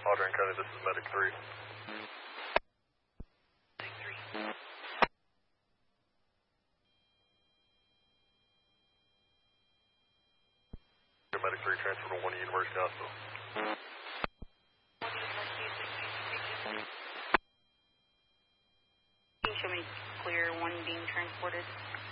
Audrain County, this is Medic 3. Medic 3 transfer to 1 University Hospital. Can you show me clear 1 being transported?